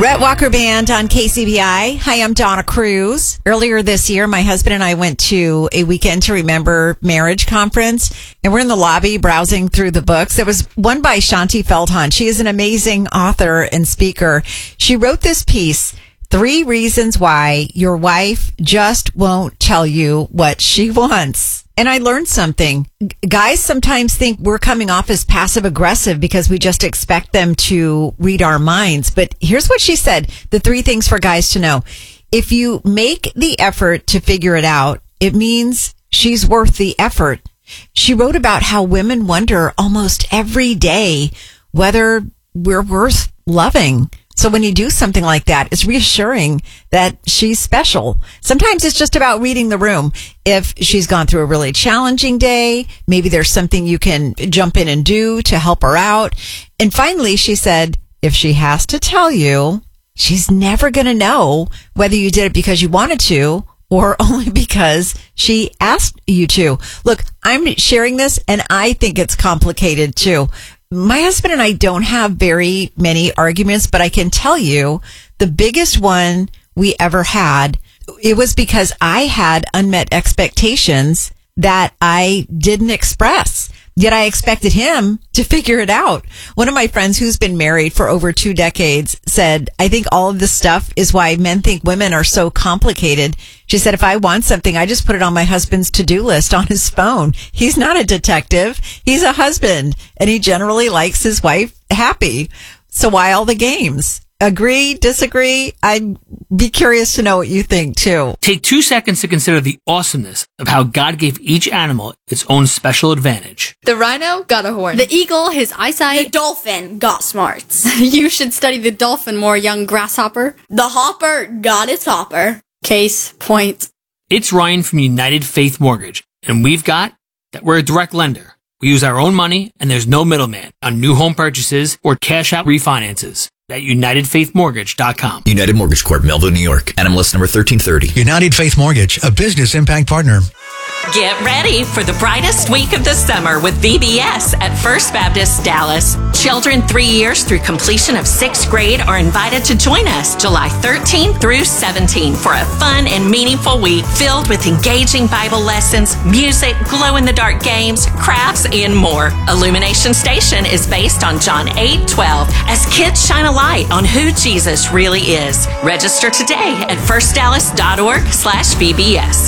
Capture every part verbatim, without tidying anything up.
Rhett Walker Band on K C B I. Hi, I'm Donna Cruz. Earlier this year, my husband and I went to a Weekend to Remember marriage conference, and we're in the lobby browsing through the books. There was one by Shanti Feldhahn. She is an amazing author and speaker. She wrote this piece, Three Reasons Why Your Wife Just Won't Tell You What She Wants. And I learned something. Guys sometimes think we're coming off as passive aggressive because we just expect them to read our minds. But here's what she said. The three things for guys to know. If you make the effort to figure it out, it means she's worth the effort. She wrote about how women wonder almost every day whether we're worth loving. So when you do something like that, it's reassuring that she's special. Sometimes it's just about reading the room. If she's gone through a really challenging day, maybe there's something you can jump in and do to help her out. And finally, she said, if she has to tell you, she's never going to know whether you did it because you wanted to or only because she asked you to. Look, I'm sharing this and I think it's complicated too. My husband and I don't have very many arguments, but I can tell you the biggest one we ever had, it was because I had unmet expectations that I didn't express. Yet I expected him to figure it out. One of my friends who's been married for over two decades said, I think all of this stuff is why men think women are so complicated. She said, if I want something, I just put it on my husband's to-do list on his phone. He's not a detective. He's a husband, and he generally likes his wife happy. So why all the games? Agree, disagree? I'd be curious to know what you think, too. Take two seconds to consider the awesomeness of how God gave each animal its own special advantage. The rhino got a horn. The eagle, his eyesight. The dolphin got smarts. You should study the dolphin more, young grasshopper. The hopper got its hopper. Case point. It's Ryan from United Faith Mortgage, and we've got that we're a direct lender. We use our own money, and there's no middleman on new home purchases or cash out refinances. At United Faith Mortgage dot com. United Mortgage Corp, Melville, New York. N M L S number thirteen thirty. United Faith Mortgage, a business impact partner. Get ready for the brightest week of the summer with V B S at First Baptist Dallas. Children three years through completion of sixth grade are invited to join us July thirteenth through seventeenth for a fun and meaningful week filled with engaging Bible lessons, music, glow-in-the-dark games, crafts, and more. Illumination Station is based on John eight twelve as kids shine a light on who Jesus really is. Register today at first dallas dot org slash V B S.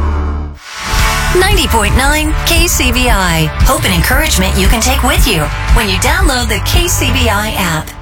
ninety point nine K C B I. Hope and encouragement you can take with you when you download the K C B I app.